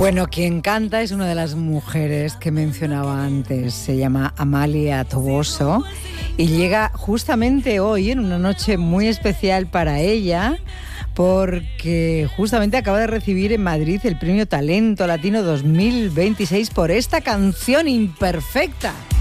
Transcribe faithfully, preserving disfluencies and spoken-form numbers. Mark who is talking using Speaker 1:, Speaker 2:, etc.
Speaker 1: Bueno, quien canta es una de las mujeres que mencionaba antes. Se llama Amalia Toboso y llega justamente hoy, en una noche muy especial para ella, porque justamente acaba de recibir en Madrid el Premio Talento Latino dos mil veintiséis por esta canción Imperfecta.